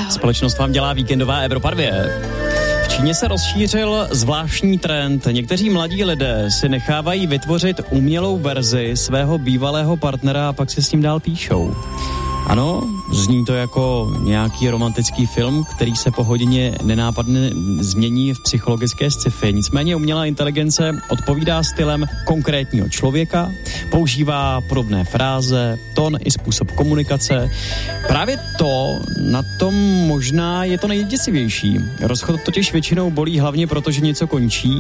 Společnost vám dělá víkendová Evropa 2. V Číně se rozšířil zvláštní trend. Někteří mladí lidé si nechávají vytvořit umělou verzi svého bývalého partnera a pak si s ním dál píšou. Ano, zní to jako nějaký romantický film, který se po hodině nenápadně změní v psychologické sci-fi. Nicméně umělá inteligence odpovídá stylem konkrétního člověka, používá podobné fráze, tón i způsob komunikace. Právě to na tom možná je to nejděsivější. Rozchod totiž většinou bolí hlavně proto, že něco končí,